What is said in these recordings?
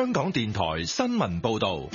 香港電台新聞報道。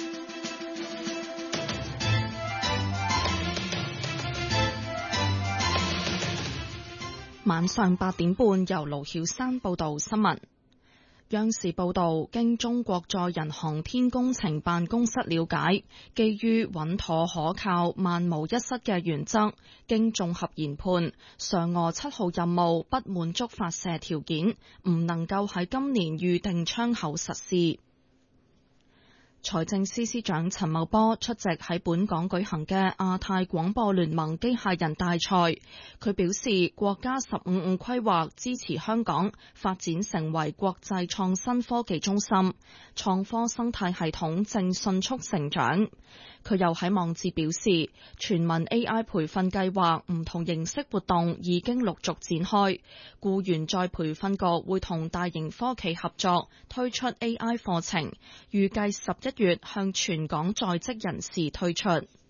晚上8點半，由盧曉珊報道新聞。央視報道，經中國載人航天工程辦公室了解，基於穩妥可靠、萬無一失嘅原則，經綜合研判，嫦娥7號任務不滿足發射條件，唔能夠喺今年預定窗口實施。財政司司長陳茂波出席喺本港舉行嘅亞太廣播聯盟機械人大賽，佢表示國家15+5規劃支持香港發展成為國際創新科技中心，創科生態系統正迅速成長。佢又喺網誌表示，全民 AI 培訓計劃唔同形式活動已經陸續展開，僱員再培訓局會同大型科企合作推出 AI 課程，預計11月向全港在職人士推出。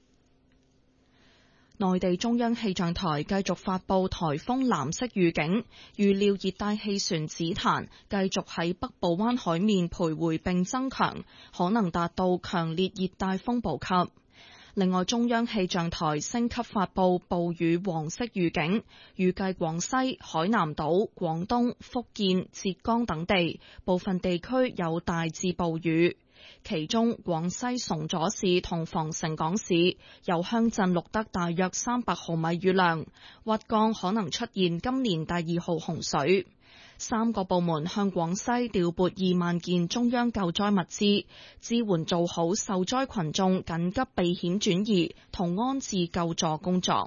內地中央氣象台繼續發布颱風藍色預警，預料熱帶氣旋紫檀繼續喺北部灣海面徘徊並增強，可能達到強烈熱帶風暴級。另外，中央氣象台升級發布暴雨黃色預警，預計廣西、海南島、廣東、福建、浙江等地部分地區有大至暴雨。其中，廣西崇左市同防城港市有鄉鎮錄得大約300毫米雨量，鬱江可能出現今年第2號洪水。3個部門向廣西調撥2萬件中央救災物資，支援做好受災群眾緊急避險轉移同安置救助工作。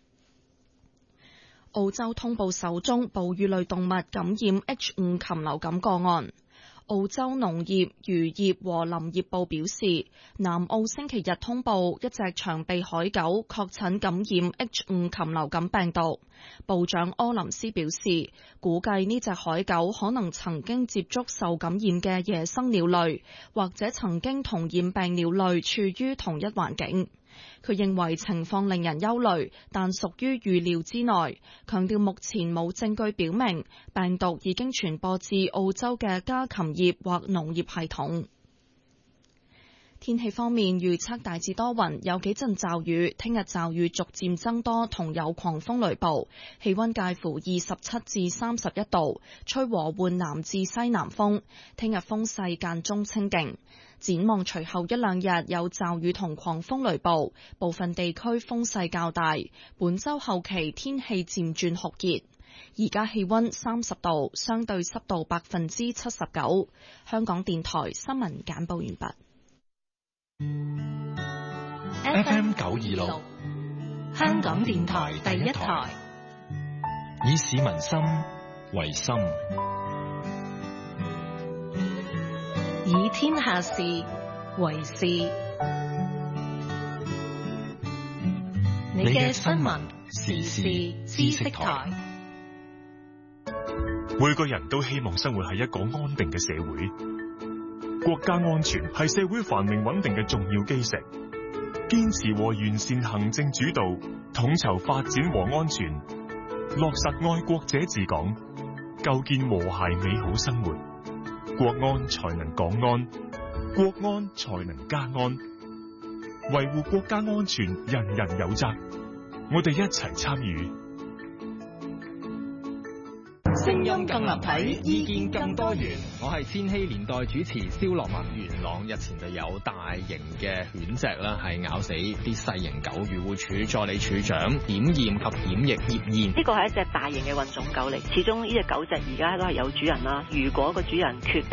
澳洲通報首宗哺乳類動物感染 H5 禽流感個案。澳洲農業、漁業和林業部表示，南澳星期日通報一隻長臂海狗確診感染 H5 禽流感病毒。部長柯林斯表示，估計呢隻海狗可能曾經接觸受感染嘅野生鳥類，或者曾經同染病鳥類處於同一環境。佢認為情況令人憂慮，但屬於預料之內，強調目前冇證據表明病毒已經傳播至澳洲嘅家禽業或農業系統。天氣方面，預測大致多雲，有幾陣驟雨，聽日驟雨逐漸增多，同有狂風雷暴，氣溫介乎27至31度，吹和緩南至西南風，聽日風勢間中清勁。展望隨後1、2日有驟雨同狂風雷暴，部分地區風勢較大。本週後期天氣漸轉酷熱，而家氣溫30度，相對濕度79%。香港電台新聞簡報完畢。 FM 926， 香港電台第一台， 以市民心為心， 以天下事為事。你嘅新聞時事知識台。 每個人都希望生活喺一個安定嘅社會。國家安全係社會繁榮穩定嘅重要基石，堅持和完善行政主導，統籌發展和安全，落實愛國者治港，構建和諧美好生活，國安才能港安，國安才能家安。維護國家安全，人人有責，我哋一齊參與。 聲音更立體，意見更多元。我係千禧年代主持蕭樂文。元朗日前就有大型嘅犬隻啦，係咬死啲細型狗。漁護署助理署長檢驗及檢疫葉燕， 呢個係一隻大型嘅混種狗嚟，始終呢隻狗隻而家都係有主人啦。如果個主人決